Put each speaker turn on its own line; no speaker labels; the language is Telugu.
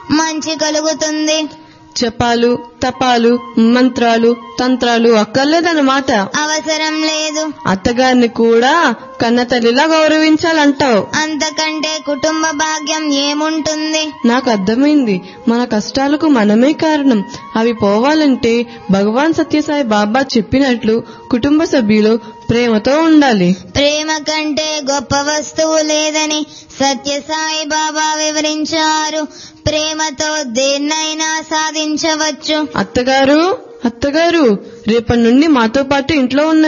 మంచి కలుగుతుంది.
జపాలు, తపాలు, మంత్రాలు, తంత్రాలు అక్కర్లేదన్నమాట.
అవసరం లేదు.
అత్తగారిని కూడా కన్న తల్లిలా గౌరవించాలంటావు.
అంతకంటే కుటుంబ భాగ్యం ఏముంటుంది?
నాకు అర్థమైంది. మన కష్టాలకు మనమే కారణం. అవి పోవాలంటే భగవాన్ సత్యసాయి బాబా చెప్పినట్లు కుటుంబ సభ్యులు ప్రేమతో ఉండాలి.
ప్రేమ కంటే గొప్ప వస్తువు లేదని సత్యసాయి బాబా వివరించారు. ప్రేమతో దేన్నైనా సాధించవచ్చు.
అత్తగారు, రేపటి నుండి మాతో పాటు ఇంట్లో ఉన్న